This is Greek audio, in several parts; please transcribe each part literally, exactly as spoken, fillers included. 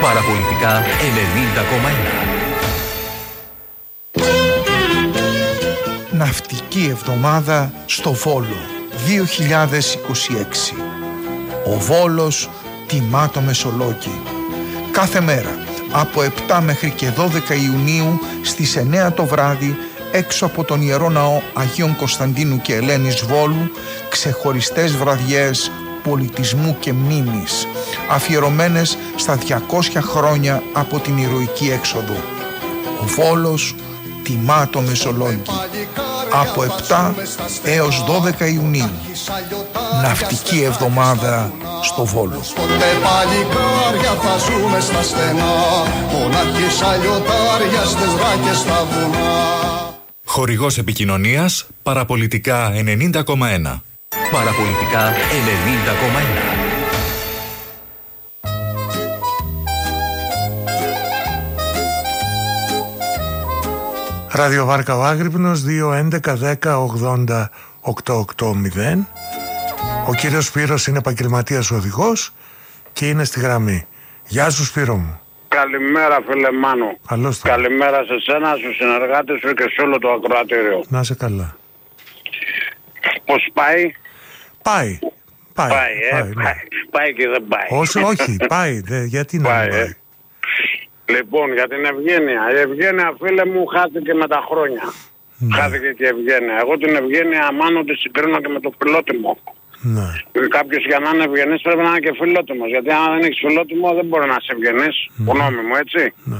Παραπολιτικά ενενήντα κόμμα ένα. Ναυτική εβδομάδα στο Βόλο δύο χιλιάδες είκοσι έξι. Ο Βόλος τιμά το Μεσολόγγι. Κάθε μέρα από επτά μέχρι και δώδεκα Ιουνίου στις εννέα το βράδυ έξω από τον Ιερό Ναό Αγίων Κωνσταντίνου και Ελένης Βόλου ξεχωριστές βραδιές πολιτισμού και μνήμης αφιερωμένες στα διακόσια χρόνια από την ηρωική έξοδο. Ο Βόλος τιμά το Μεσολόγγι. Από επτά έως δώδεκα Ιουνίου. Ναυτική εβδομάδα στο Βόλο. Χορηγός επικοινωνίας Παραπολιτικά ενενήντα κόμμα ένα. Παραπολιτικά ενενήντα κόμμα ένα. Ράδιο Βάρκα ο Άγρυπνος δύο έντεκα δέκα ογδόντα οκτακόσια ογδόντα. Ο κύριος Σπύρος είναι επαγγελματίας οδηγός και είναι στη γραμμή. Γεια σου Σπύρο μου. Καλημέρα φίλε Μάνο. Καλώς το. Καλημέρα σε σένα, στους συνεργάτες σου και σε όλο το ακροατήριο. Να είσαι καλά. Πώς πάει? Πάει. Πάει, πάει, ε, πάει, πάει, ναι. πάει, πάει και δεν πάει. Όσο όχι, πάει. Δε, γιατί να πάει, μην πάει. Ε. Λοιπόν, για την Ευγένεια. Η Ευγένεια, φίλε μου, χάθηκε με τα χρόνια. Ναι. Χάθηκε και η Ευγένεια. Εγώ την Ευγένεια, μάλλον τη συγκρίνω και με το φιλότιμο. Ναι. Κάποιος για να είναι ευγενής πρέπει να είναι και φιλότιμος. Γιατί αν δεν έχεις φιλότιμο δεν μπορεί να είσαι ευγενής. Ναι. Γνώμη μου, έτσι. Ναι.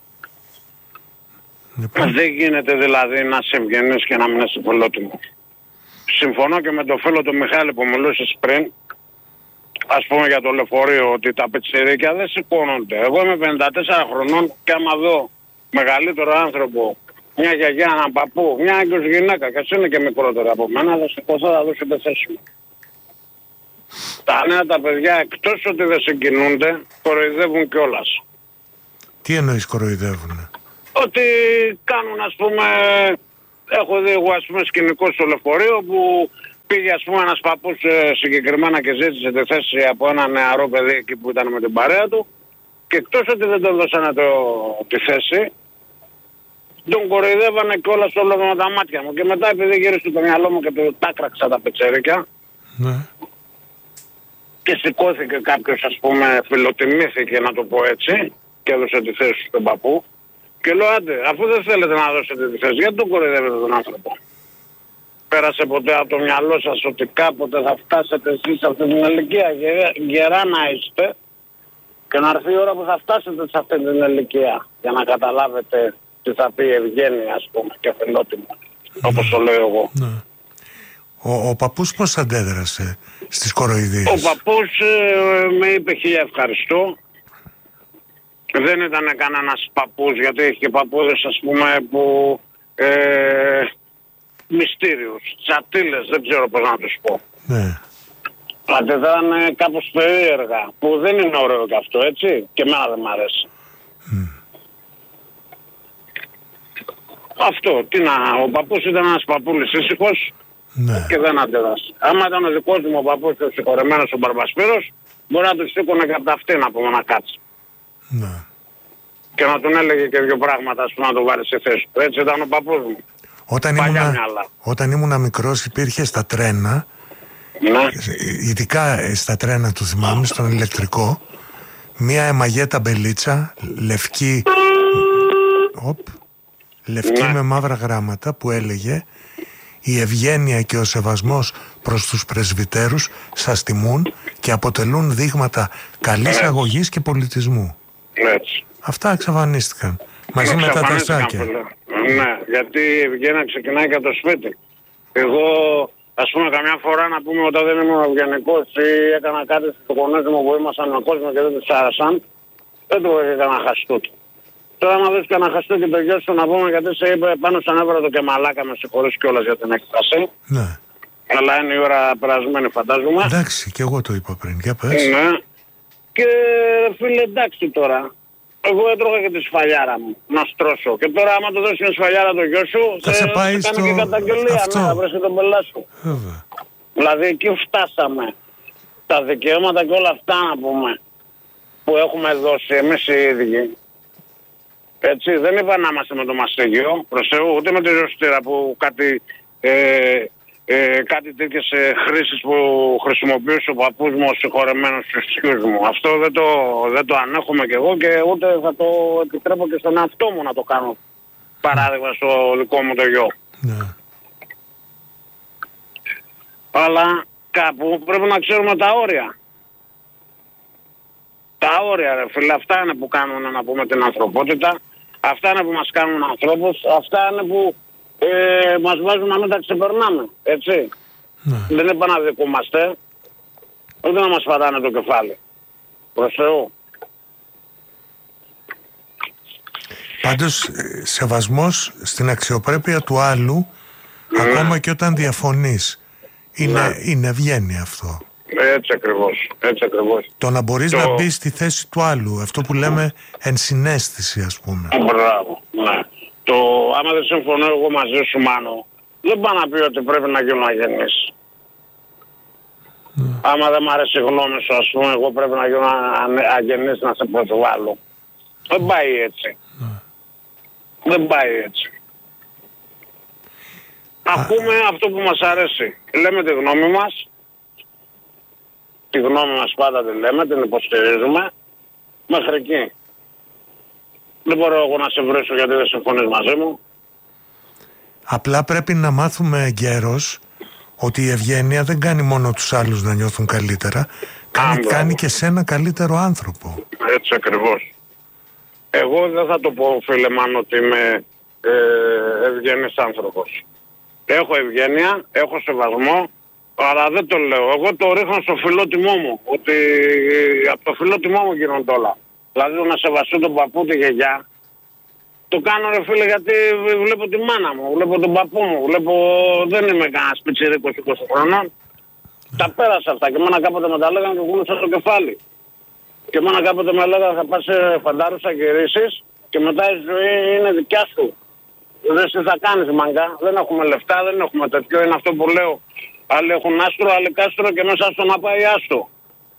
Λοιπόν. Δεν γίνεται δηλαδή να είσαι ευγενής και να μην είσαι φιλότιμο. Συμφωνώ και με το φίλο του Μιχάλη που μιλούσες πριν. Ας πούμε για το λεωφορείο, ότι τα πιτσιρίκια δεν σηκώνονται. Εγώ είμαι πενήντα τέσσερα χρονών και άμα δω μεγαλύτερο άνθρωπο, μια γιαγιά, έναν παππού, μια έγκυος γυναίκα, και εσύ είναι και μικρότερη από μένα, θα σηκωθώ, θα δώσω τη θέση μου. Τα νέα τα παιδιά, εκτός ότι δεν συγκινούνται, κοροϊδεύουν κιόλας. Τι εννοείς κοροϊδεύουνε? Ότι κάνουν, ας πούμε, έχω δει εγώ, ας πούμε, σκηνικό στο λεωφορείο που πήγε, ας πούμε, ένας παππούς ε, συγκεκριμένα και ζήτησε τη θέση από ένα νεαρό παιδί εκεί που ήταν με την παρέα του, και εκτός ότι δεν τον δώσανε το, τη θέση, τον κοροϊδεύανε κιόλας όλο με τα μάτια μου. Και μετά, επειδή γύρισε το μυαλό μου και το τάκραξα τα πετσερίκια, Ναι. και σηκώθηκε κάποιος, ας πούμε, φιλοτιμήθηκε, να το πω έτσι, και έδωσε τη θέση στον παππού. Και λέω, άντε, αφού δεν θέλετε να δώσετε τη θέση, γιατί τον κοροϊδεύετε τον άνθρωπο? Πέρασε ποτέ από το μυαλό σας ότι κάποτε θα φτάσετε εσείς σε αυτή την ηλικία, γερά να είστε, και να έρθει η ώρα που θα φτάσετε σε αυτή την ηλικία, για να καταλάβετε τι θα πει ευγένεια, ας πούμε, και φιλότιμο, όπως το λέω εγώ. Ναι. Ο, ο παππούς πώς αντέδρασε στις κοροϊδίες? Ο παππούς ε, με είπε χίλια ευχαριστώ. Δεν ήταν κανένας παππούς, γιατί έχει και παππούδες, ας πούμε, που ε, μυστήριους, τσατήλες, δεν ξέρω πώς να τους πω. Ναι. Αλλά ήταν κάπως περίεργα, που δεν είναι ωραίο κι αυτό, έτσι, και εμένα δεν μ' αρέσει. Mm. Αυτό, τι να, ο παππούς ήταν ένας παππούλης ήσυχος, Ναι. και δεν αντέδρασε. Άμα ήταν ο δικός μου ο παππούς και ο συγχωρεμένος ο Μπαρμπασπύρος, μπορεί να του σήκωνε και από τα αυτή, να πούμε, να κάτσει. Ναι. Και να τον έλεγε και δύο πράγματα, ας πούμε, να το βάλει σε θέση του. Έτσι ήταν ο παππούς μου. Όταν Παλιά ήμουνα, μυαλά. όταν ήμουνα μικρός υπήρχε στα τρένα, Ναι. ειδικά στα τρένα του θυμάμαι, στον ηλεκτρικό, μία εμαγέ ταμπελίτσα, λευκή, οπ, λευκή Ναι. με μαύρα γράμματα, που έλεγε «Η ευγένεια και ο σεβασμός προς τους πρεσβυτέρους σας τιμούν και αποτελούν δείγματα καλής Ναι. αγωγής και πολιτισμού». Έτσι. Αυτά εξαφανίστηκαν μαζί με τα Εξαφανίστηκαν, τασάκια. φίλε. Ναι, γιατί η ευγένεια ξεκινάει και από το σπίτι. Εγώ, ας πούμε, καμιά φορά να πούμε όταν δεν ήμουν ευγενικός ή έκανα κάτι στο γονές μου που ήμασταν με κόσμο και δεν τους άρεσαν, δεν του έκανα χαστούκι. Τώρα, άμα δεις κανένα χαστούκι το γιο σου, να πούμε, γιατί σε είπε πάνω στον έβρατο και μαλάκα, με συγχωρείς κιόλας για την έκφραση. Ναι. Αλλά είναι η ώρα περασμένη, φαντάζομαι. Εντάξει, και εγώ το είπα πριν. Για πες. Ναι. Και φίλε, εντάξει τώρα. Εγώ έτρωγα και τη σφαλιάρα μου να στρώσω. Και τώρα, άμα το δώσει μια σφαλιάρα το γιο σου, Θα σε πάει κάνει στο- και καταγγελία. αυτό. Ναι, θα βρει τον πελά σου. που έχουμε δώσει εμείς οι ίδιοι, έτσι, δεν είπα να είμαστε με το μαστίγιο, προς Θεού, ούτε με τη ζωστήρα που κάτι, ε, ε, κάτι τέτοιες ε, χρήσεις που χρησιμοποιούσε ο παππούς μου, ο συγχωρεμένος στους σκιούς μου. Αυτό δεν το, δεν το ανέχομαι κι εγώ και ούτε θα το επιτρέπω και στον εαυτό μου να το κάνω. Παράδειγμα στο δικό μου το γιο. Ναι. Αλλά κάπου πρέπει να ξέρουμε τα όρια. Τα όρια ρε φίλε, αυτά είναι που κάνουν να πούμε την ανθρωπότητα, αυτά είναι που μας κάνουν ανθρώπους, αυτά είναι που ε, μας βάζουν να μην τα ξεπερνάμε, έτσι. Ναι. Δεν είπα να δικούμαστε, ούτε να μας πατάνε το κεφάλι. Προς Θεού. Πάντως σεβασμός στην αξιοπρέπεια του άλλου, mm. ακόμα και όταν διαφωνείς, είναι, ναι. είναι ευγένεια αυτό. Έτσι ακριβώς, έτσι ακριβώς. Το να μπορείς το... να μπεις στη θέση του άλλου, αυτό που λέμε ενσυναίσθηση ας πούμε. Μπράβο, ναι. Το άμα δεν συμφωνώ εγώ μαζί σου Μάνο, δεν πάω να πει ότι πρέπει να γίνω αγενής. Mm. Άμα δεν μ' αρέσει η γνώμη σου ας πούμε, εγώ πρέπει να γίνω αγενής να σε προσβάλλω. Δεν πάει έτσι. Mm. Δεν πάει έτσι. Ακούμε αυτό που μας αρέσει. Λέμε τη γνώμη μας. Τη γνώμη μας πάντα τη λέμε, την υποστηρίζουμε. Μέχρι εκεί. Δεν μπορώ εγώ να σε βρίσω γιατί δεν συμφωνείς μαζί μου. Απλά πρέπει να μάθουμε εγκαίρως ότι η ευγένεια δεν κάνει μόνο τους άλλους να νιώθουν καλύτερα. Κάνει, κάνει και σένα καλύτερο άνθρωπο. Έτσι ακριβώς. Εγώ δεν θα το πω φίλε Μάνο ότι είμαι ε, ευγενής άνθρωπος. Έχω ευγένεια, έχω σεβασμό, αλλά δεν το λέω. Εγώ το ρίχνω στο φιλότιμό μου. Ότι από το φιλότιμό μου γίνονται όλα. Δηλαδή να σεβαστώ τον παππού, τη γιαγιά. Το κάνω ρε φίλε γιατί βλέπω τη μάνα μου, βλέπω τον παππού μου, βλέπω... δεν είμαι κανένας πιτσιρίκος είκοσι χρονών. Τα πέρασα αυτά και εμένα κάποτε με τα λέγανε και γούλουσα το κεφάλι. Και εμένα κάποτε με λέγανε θα πας σε φαντάρουσα και ρίσεις και μετά η ζωή είναι δικιά σου. Δεν τι θα κάνεις μαγκά, δεν έχουμε λεφτά, δεν έχουμε τέτοιο, είναι αυτό που λέω. Άλλοι έχουν άστρο, άλλοι κάστρο και μέσα στο να πάει άστο.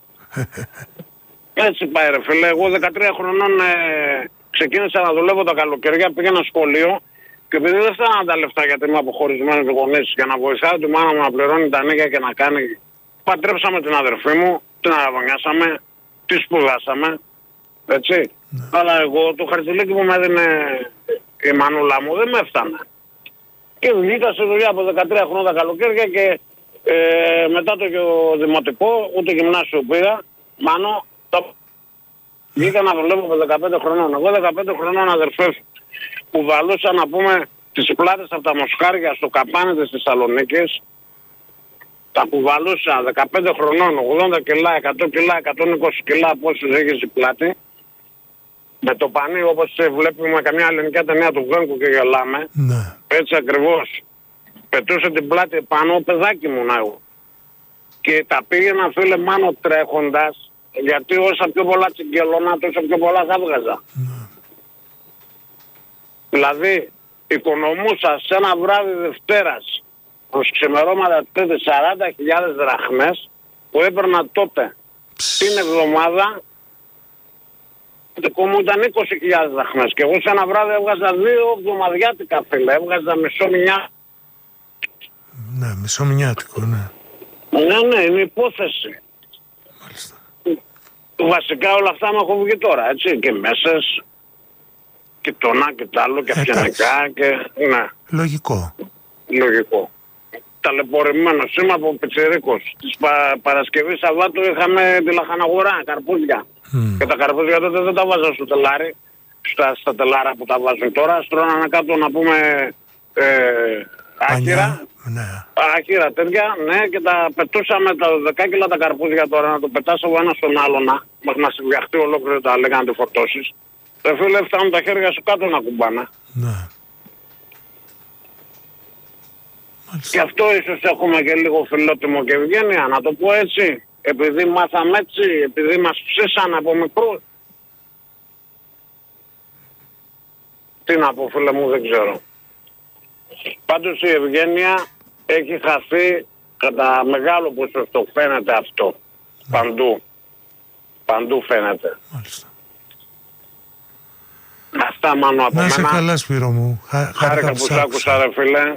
Έτσι πάει ρε φίλε, εγώ δεκατρία χρονών ε, ξεκίνησα να δουλεύω τα καλοκαιριά, πήγαινα σχολείο και επειδή δεν φτάναν τα λεφτά γιατί είμαι αποχωρισμένος γονείς για να βοηθάω τη μάνα μου να πληρώνει τα νοίκια και να κάνει, παντρέψαμε την αδερφή μου, την αραβωνιάσαμε, τη σπουδάσαμε, έτσι. Ναι. Αλλά εγώ το χαρτιλίκι που με έδινε η μανούλα μου δεν με έφτανε. Και βγήκα σε δουλειά από δεκατρία χρόνια τα καλοκαίρια και ε, μετά το δημοτικό, ούτε γυμνάσιο πήγα, Μάνο, το... βγήκα να δουλεύω από δεκαπέντε χρονών. Εγώ δεκαπέντε χρονών αδερφές που βαλούσα να πούμε τις πλάτες από τα μοσχάρια στο καπάνι της Θεσσαλονίκης, τα κουβαλούσα δεκαπέντε χρονών, ογδόντα κιλά, εκατό κιλά, εκατόν είκοσι κιλά από όσους έχεις η πλάτη. Με το πανί όπως βλέπουμε καμιά ελληνική ταινία του Βέγκου και γελάμε. Ναι. Έτσι ακριβώς. Πετούσε την πλάτη πάνω, παιδάκι μου να εγώ. Και τα πήγαινα φίλε Μάνο τρέχοντας, γιατί όσα πιο πολλά τσιγκελώνα τόσο πιο πολλά θα έβγαζα. Ναι. Δηλαδή οικονομούσα σε ένα βράδυ Δευτέρας προς ξημερώματα Τρίτη σαράντα χιλιάδες δραχμές που έπαιρνα τότε την εβδομάδα. Το μου ήταν είκοσι χιλιάδες δραχμές και εγώ σε ένα βράδυ έβγαζα δύο εβδομαδιάτικα φίλε, έβγαζα μισό μηνιά. Ναι, μισό μηνιάτικο, ναι. Ναι, ναι, είναι υπόθεση. Μάλιστα. Βασικά όλα αυτά μου έχουν βγει τώρα, έτσι, και μέσες και το να και το άλλο και αυτιανικά και... Ναι. Λογικό. Λογικό. Ταλαιπωρημένος είμαι από πιτσιρίκος. Της πα... Παρασκευής Σαββάτου είχαμε τη λαχαναγορά, καρπούζια. Mm. Και τα καρπούζια τότε δεν τα βάζα στο τελάρι, στα, στα τελάρα που τα βάζουν τώρα. Στρώνανε κάτω να πούμε ε, άχυρα. Ναι. Άχυρα τέτοια, ναι, και τα πετούσαμε τα δέκα κιλά τα καρπούζια τώρα να το πετάς από ένα στον άλλο να, να συμβιαχτεί ολόκληρο τα λέγανε να το φορτώσεις. Ρε φίλε, φτάνουν τα χέρια σου κάτω να κουμπάνε. Ναι. Και αυτό ίσως έχουμε και λίγο φιλότιμο και ευγένεια, να το πω έτσι. Επειδή μάθαμε έτσι, επειδή μας ψήσανε από μικρούς. Τι να πω φίλε μου, δεν ξέρω. Πάντως η ευγένεια έχει χαθεί κατά μεγάλο ποσοστό, φαίνεται αυτό, παντού. Παντού φαίνεται. Μάλιστα. Αυτά Μάνο από Να μένα. είσαι καλά Σπύρο μου. Χα, Χάρηκα που σ' άκουσα ρε φίλε.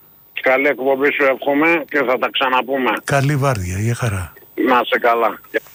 Καλή εκπομπή σου εύχομαι και θα τα ξαναπούμε. Καλή βάρδια, για χαρά. Να είσαι καλά.